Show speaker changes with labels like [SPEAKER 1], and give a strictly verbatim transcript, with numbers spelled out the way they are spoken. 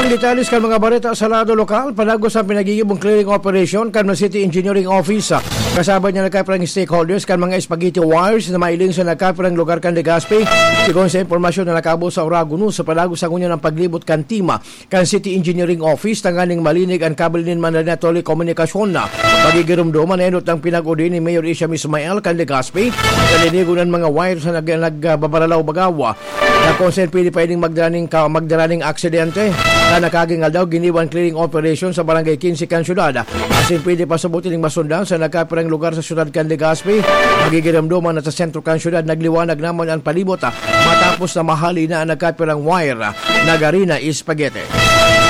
[SPEAKER 1] Ang detalis kan mga balita sa lado lokal, panagos ang pinagigibong clearing operation kan mga City Engineering Office. Kasama niya nagkaparang stakeholders kan mga spaghetti wires na mailing sa nagkaparang lugar kan Legazpi. Sigon sa impormasyon na nakabo sa Oraguno sa panagos ang unya ng paglibot kan Tima kan City Engineering Office tanganing malinig ang kabelin man na telekomunikasyon na. Pagigirumduman na enot ang pinag-udi ni Mayor Isham Ismael kan Legazpi. Kalinigon ng mga wires na nagbabalalaw bagawa. Na kung saan pwede pwedeng magdaraning, magdaraning aksidente na nakagingal daw giniwan clearing operation sa barangay fifteen kan syudad. Asin pwede pasabutin ng masundan sa nagkaparang lugar sa syudad kan Legazpi. Magigiramduman na sa sentro kan syudad nagliwanag naman ang palibot matapos na mahali na ang nagkaparang wire na Garina Spaghetti.